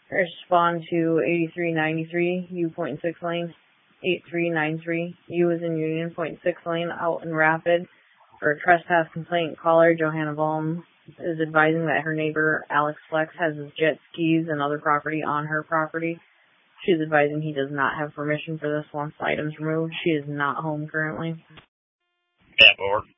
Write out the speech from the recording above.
Respond to 8393, U.6 lane, 8393, U is in Union, .6 lane, out in Rapid. For a trespass complaint, caller Johanna Baum is advising that her neighbor Alex Flex has his jet skis and other property on her property. She's advising he does not have permission for this once the item's removed. She is not home currently. Yeah, over.